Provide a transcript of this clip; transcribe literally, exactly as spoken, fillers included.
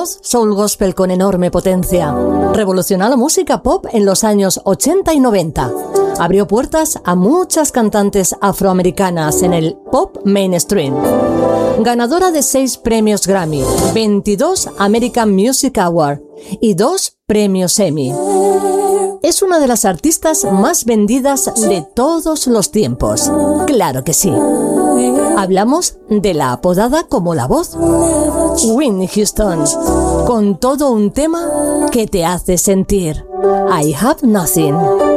voz soul gospel con enorme potencia. Revolucionó la música pop en los años ochenta y noventa. Abrió puertas a muchas cantantes afroamericanas en el pop mainstream. Ganadora de seis premios Grammy, veintidós American Music Awards y dos premios Emmy. Es una de las artistas más vendidas de todos los tiempos. Claro que sí. Hablamos de la apodada como la voz, Whitney Houston, con todo un tema que te hace sentir I Have Nothing.